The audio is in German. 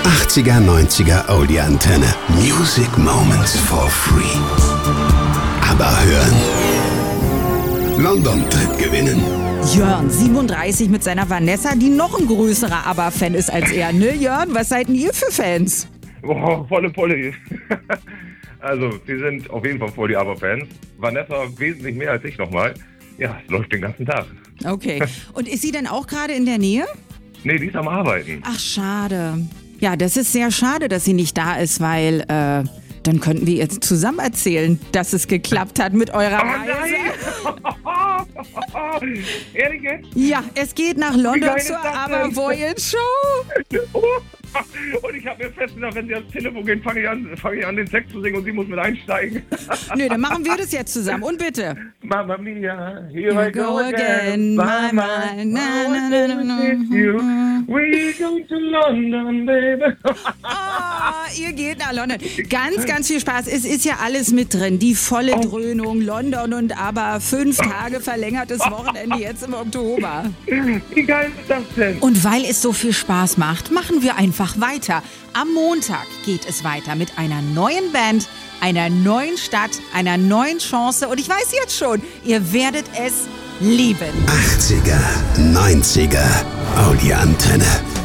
80er, 90er Audioantenne. Music Moments for free. Aber hören. London-Trip gewinnen. Jörn, 37 mit seiner Vanessa, die noch ein größerer ABBA-Fan ist als er. Ne, Jörn? Was seid denn ihr für Fans? Boah, volle Pulle. Also, wir sind auf jeden Fall voll die ABBA-Fans. Vanessa wesentlich mehr als ich nochmal. Ja, es läuft den ganzen Tag. Okay. Und ist sie denn auch gerade in der Nähe? Nee, die ist am Arbeiten. Ach, schade. Ja, das ist sehr schade, dass sie nicht da ist, weil dann könnten wir jetzt zusammen erzählen, dass es geklappt hat mit eurer Reise. Nein! Ehrlich jetzt? Ja, es geht nach London geil zur ist das ABBA denn? Voyage Show. Und ich habe mir fest gedacht, wenn sie ans Telefon gehen, fange ich an, den Text zu singen und sie muss mit einsteigen. Nö, dann machen wir das jetzt zusammen. Und bitte. Mamma mia, here I go again. My, my, na, na, na, na, na. We go to London, baby. Oh, ihr geht nach London. Ganz, ganz viel Spaß. Es ist ja alles mit drin. Die volle Dröhnung, London und aber 5 Tage verlängertes Wochenende jetzt im Oktober. Wie geil ist das denn? Und weil es so viel Spaß macht, machen wir einfach weiter. Am Montag geht es weiter mit einer neuen Band, einer neuen Stadt, einer neuen Chance. Und ich weiß jetzt schon, ihr werdet es lieben. 80er, 90er Audioantenne.